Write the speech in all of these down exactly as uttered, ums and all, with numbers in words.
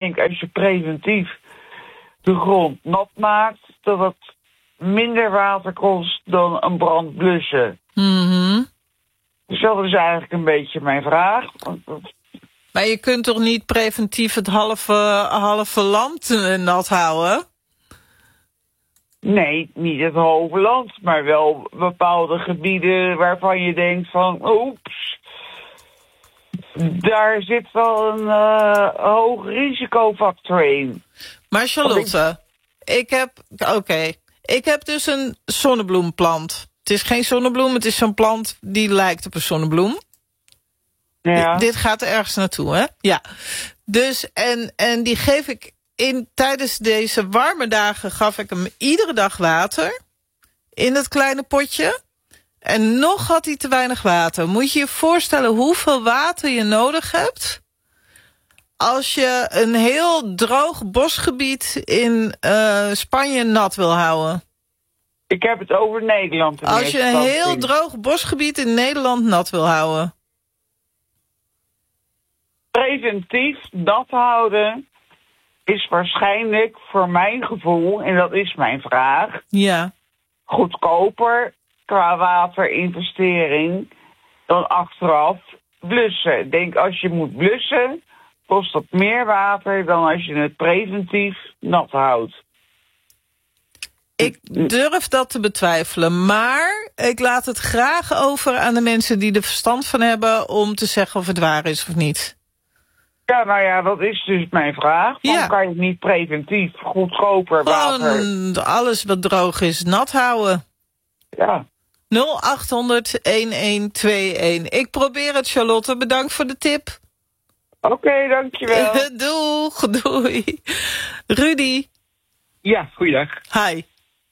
denk als je preventief de grond nat maakt, dat het minder water kost dan een brand blussen. Mm-hmm. Dus dat is eigenlijk een beetje mijn vraag. Maar je kunt toch niet preventief het halve, halve land nat houden? Nee, niet het halve land, maar wel bepaalde gebieden waarvan je denkt van, oeps, daar zit wel een uh, hoog risicofactor in. Maar Charlotte, ik heb, oké, okay, ik heb dus een zonnebloemplant. Het is geen zonnebloem, het is zo'n plant die lijkt op een zonnebloem. Ja. D- dit gaat er ergens naartoe, hè? Ja. Dus, en, en die geef ik in, tijdens deze warme dagen gaf ik hem iedere dag water. In dat kleine potje. En nog had hij te weinig water. Moet je je voorstellen hoeveel water je nodig hebt als je een heel droog bosgebied in uh, Spanje nat wil houden? Ik heb het over Nederland. Als je een heel droog bosgebied in Nederland nat wil houden. Preventief nat houden is waarschijnlijk voor mijn gevoel, en dat is mijn vraag, ja, goedkoper qua waterinvestering dan achteraf blussen. Ik denk, als je moet blussen, kost dat meer water dan als je het preventief nat houdt. Ik durf dat te betwijfelen, maar ik laat het graag over aan de mensen die er verstand van hebben om te zeggen of het waar is of niet. Ja, nou ja, dat is dus mijn vraag. Dan Ja. kan je niet preventief goedkoper water... Gewoon alles wat droog is nat houden. Ja. nul acht honderd een een twee een. Ik probeer het, Charlotte. Bedankt voor de tip. Oké, okay, dankjewel. Doeg, doei. Rudy. Ja, goeiedag. Hi.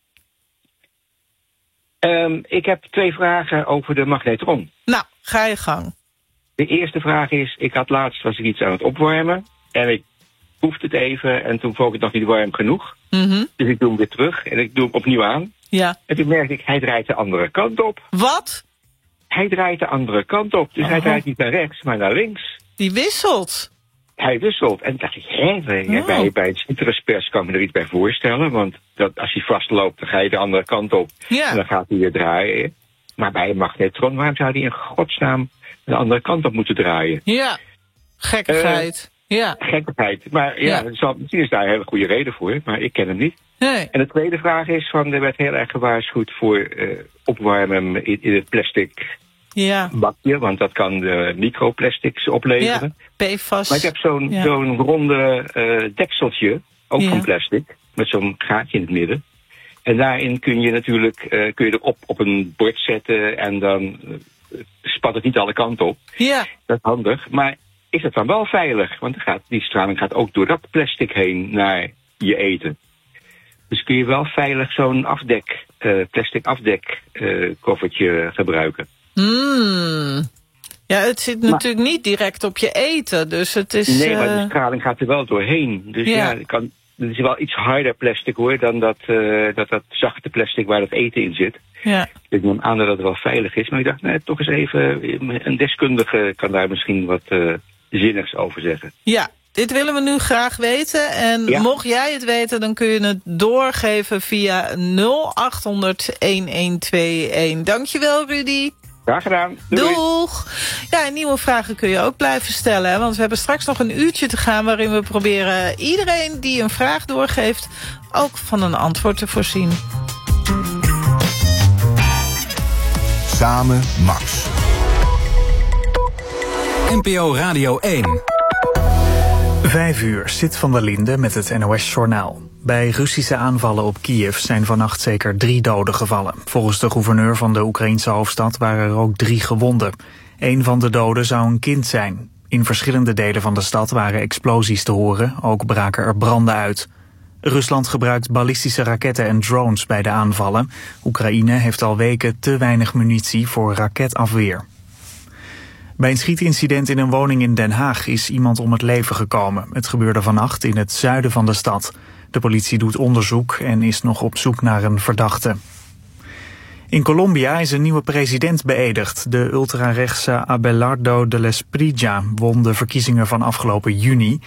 Um, ik heb twee vragen over de magnetron. Nou, ga je gang. De eerste vraag is, ik had laatst was ik iets aan het opwarmen en ik proefde het even en toen vond ik het nog niet warm genoeg. Mm-hmm. Dus ik doe hem weer terug en ik doe hem opnieuw aan. Ja. En toen merkte ik, hij draait de andere kant op. Wat? Hij draait de andere kant op, dus oh. hij draait niet naar rechts, maar naar links. Die wisselt. Hij wisselt. En toen dacht ik, hé, bij, oh. bij, bij het citruspers kan ik me er iets bij voorstellen. Want dat, als hij vastloopt, dan ga je de andere kant op. Ja. En dan gaat hij weer draaien. Maar bij een magnetron, waarom zou hij in godsnaam de andere kant op moeten draaien? Ja, gekkigheid. Uh, ja. Gekkigheid. Maar ja, ja. Zal, misschien is daar een hele goede reden voor, maar ik ken hem niet. Nee. En de tweede vraag is, van, er werd heel erg gewaarschuwd voor uh, opwarmen in, in het plastic ja. bakje, want dat kan de microplastics opleveren. Ja, P F A S. Maar ik heb zo'n ja. zo'n ronde uh, dekseltje, ook ja. van plastic, met zo'n gaatje in het midden. En daarin kun je natuurlijk uh, kun je erop op een bord zetten en dan uh, spat het niet alle kanten op. Ja. Dat is handig. Maar is het dan wel veilig? Want gaat, die straling gaat ook door dat plastic heen naar je eten. Dus kun je wel veilig zo'n afdek, uh, plastic afdek uh, koffertje gebruiken. Hmm. Ja, het zit maar, natuurlijk niet direct op je eten, dus het is... Nee, maar uh... de straling gaat er wel doorheen. Dus ja, ja het, kan, het is wel iets harder plastic hoor, dan dat, uh, dat, dat zachte plastic waar dat eten in zit. Ja. Ik neem aan dat het wel veilig is, maar ik dacht, nee, toch eens even, een deskundige kan daar misschien wat uh, zinnigs over zeggen. Ja, dit willen we nu graag weten. En ja. mocht jij het weten, dan kun je het doorgeven via nul acht honderd een een twee een. Dankjewel, Rudy. Graag gedaan. Doei. Doeg. Ja, en nieuwe vragen kun je ook blijven stellen. Hè? Want we hebben straks nog een uurtje te gaan waarin we proberen iedereen die een vraag doorgeeft ook van een antwoord te voorzien. Samen Max. N P O Radio één. Vijf uur, Sid van der Linde met het N O S-journaal. Bij Russische aanvallen op Kiev zijn vannacht zeker drie doden gevallen. Volgens de gouverneur van de Oekraïense hoofdstad waren er ook drie gewonden. Eén van de doden zou een kind zijn. In verschillende delen van de stad waren explosies te horen, ook braken er branden uit. Rusland gebruikt ballistische raketten en drones bij de aanvallen. Oekraïne heeft al weken te weinig munitie voor raketafweer. Bij een schietincident in een woning in Den Haag is iemand om het leven gekomen. Het gebeurde vannacht in het zuiden van de stad. De politie doet onderzoek en is nog op zoek naar een verdachte. In Colombia is een nieuwe president beëdigd. De ultrarechtse Abelardo de L'esprilla won de verkiezingen van afgelopen juni. De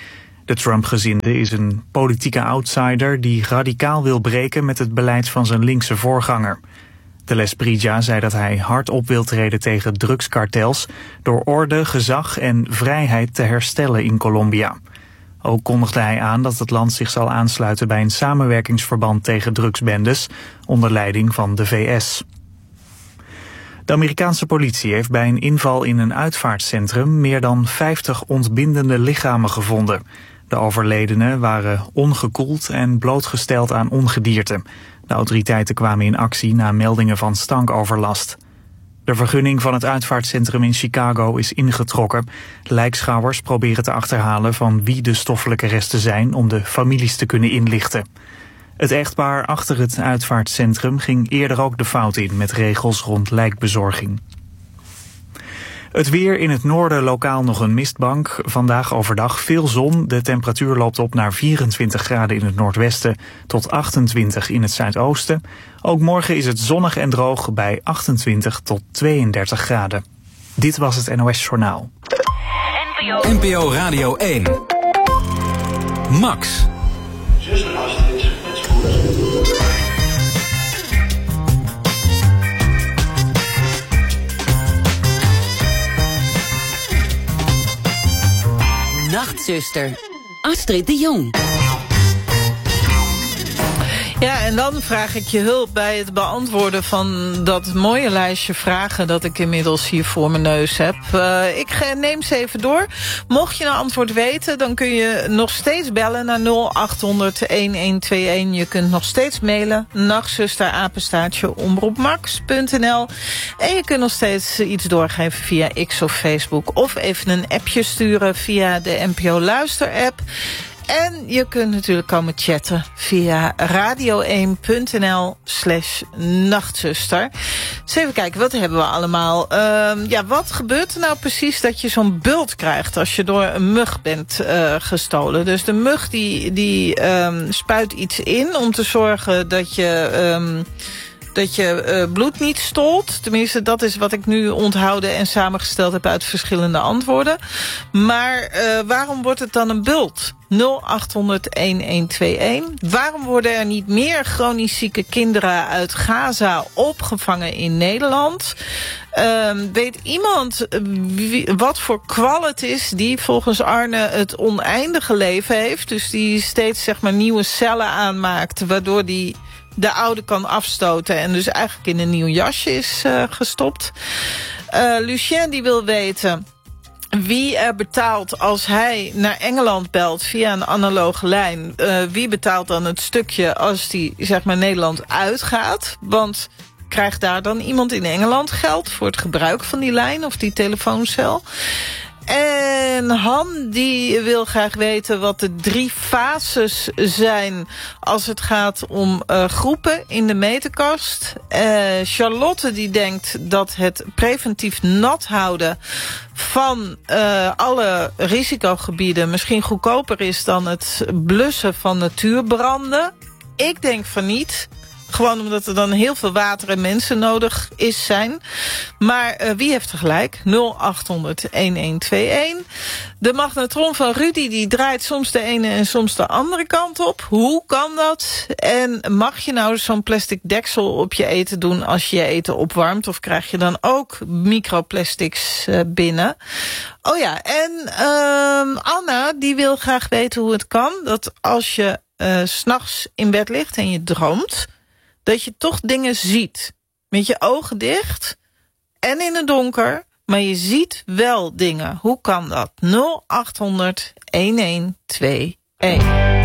De Trump-gezinde is een politieke outsider die radicaal wil breken met het beleid van zijn linkse voorganger. De Lesbrija zei dat hij hard op wil treden tegen drugskartels door orde, gezag en vrijheid te herstellen in Colombia. Ook kondigde hij aan dat het land zich zal aansluiten bij een samenwerkingsverband tegen drugsbendes onder leiding van de V S. De Amerikaanse politie heeft bij een inval in een uitvaartcentrum meer dan vijftig ontbindende lichamen gevonden. De overledenen waren ongekoeld en blootgesteld aan ongedierte. De autoriteiten kwamen in actie na meldingen van stankoverlast. De vergunning van het uitvaartcentrum in Chicago is ingetrokken. Lijkschouwers proberen te achterhalen van wie de stoffelijke resten zijn om de families te kunnen inlichten. Het echtpaar achter het uitvaartcentrum ging eerder ook de fout in met regels rond lijkbezorging. Het weer: in het noorden lokaal nog een mistbank. Vandaag overdag veel zon. De temperatuur loopt op naar vierentwintig graden in het noordwesten tot achtentwintig in het zuidoosten. Ook morgen is het zonnig en droog bij achtentwintig tot tweeëndertig graden. Dit was het N O S Journaal. N P O Radio één. Max. Zuster Astrid, het is goed. Nachtzuster, Astrid de Jong. Ja, en dan vraag ik je hulp bij het beantwoorden van dat mooie lijstje vragen dat ik inmiddels hier voor mijn neus heb. Uh, ik neem ze even door. Mocht je een antwoord weten, dan kun je nog steeds bellen naar nul acht honderd een een twee een. Je kunt nog steeds mailen, nachtzuster apenstaartje omroepmax punt n l. En je kunt nog steeds iets doorgeven via X of Facebook. Of even een appje sturen via de N P O Luister app. En je kunt natuurlijk komen chatten via radio één punt n l slash nachtzuster. Dus even kijken, wat hebben we allemaal? Uh, ja, wat gebeurt er nou precies dat je zo'n bult krijgt als je door een mug bent uh, gestolen? Dus de mug die, die um, spuit iets in om te zorgen dat je... Um, dat je uh, bloed niet stolt. Tenminste, dat is wat ik nu onthouden en samengesteld heb uit verschillende antwoorden. Maar uh, waarom wordt het dan een bult? nul acht honderd een een twee een. Waarom worden er niet meer chronisch zieke kinderen uit Gaza opgevangen in Nederland? Uh, weet iemand wie, wat voor kwal het is die volgens Arne het oneindige leven heeft? Dus die steeds zeg maar nieuwe cellen aanmaakt, waardoor die de oude kan afstoten en dus eigenlijk in een nieuw jasje is uh, gestopt. Uh, Lucien die wil weten wie er betaalt als hij naar Engeland belt via een analoge lijn. Uh, wie betaalt dan het stukje als die zeg maar Nederland uitgaat? Want krijgt daar dan iemand in Engeland geld voor het gebruik van die lijn of die telefooncel? En Han die wil graag weten wat de drie fases zijn als het gaat om uh, groepen in de meterkast. Uh, Charlotte die denkt dat het preventief nat houden van uh, alle risicogebieden misschien goedkoper is dan het blussen van natuurbranden. Ik denk van niet. Gewoon omdat er dan heel veel water en mensen nodig is zijn. Maar uh, wie heeft er gelijk? nul acht honderd een een twee een. De magnetron van Rudy die draait soms de ene en soms de andere kant op. Hoe kan dat? En mag je nou zo'n plastic deksel op je eten doen als je je eten opwarmt? Of krijg je dan ook microplastics uh, binnen? Oh ja, en uh, Anna die wil graag weten hoe het kan dat als je uh, 's nachts in bed ligt en je droomt, dat je toch dingen ziet. Met je ogen dicht en in het donker, maar je ziet wel dingen. Hoe kan dat? nul acht honderd een een twee een.